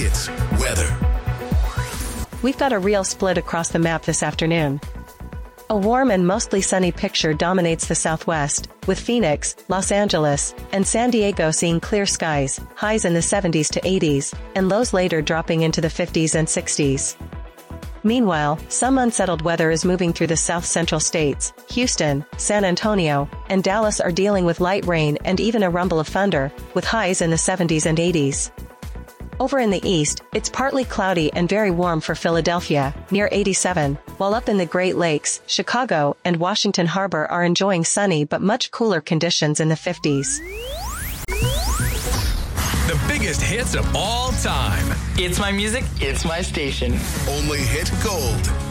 Hits weather. We've got a real split across the map this afternoon. A warm and mostly sunny picture dominates the southwest, with Phoenix, Los Angeles, and San Diego seeing clear skies, highs in the 70s to 80s, and lows later dropping into the 50s and 60s. Meanwhile, some unsettled weather is moving through the south-central states. Houston, San Antonio, and Dallas are dealing with light rain and even a rumble of thunder, with highs in the 70s and 80s. Over in the east, it's partly cloudy and very warm for Philadelphia, near 87, while up in the Great Lakes, Chicago, and Washington Harbor are enjoying sunny but much cooler conditions in the 50s. The biggest hits of all time. It's my music, it's my station. Only Hit Gold.